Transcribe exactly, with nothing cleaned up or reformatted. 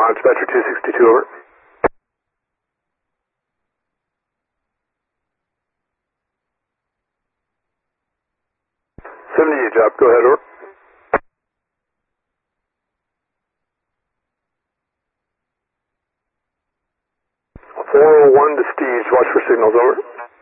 Uh, dispatcher two sixty-two, over. seventy-eight job, go ahead, over. four oh one to Steves, watch for signals, over.